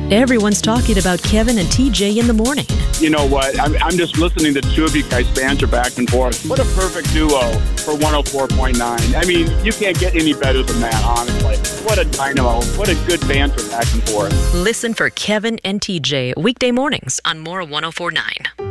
Everyone's talking about Kevin and TJ in the morning. You know what? I'm just listening to two of you guys banter back and forth. What a perfect duo for 104.9. I mean, you can't get any better than that, honestly. What a dynamo. What a good banter back and forth. Listen for Kevin and TJ weekday mornings on More 104.9.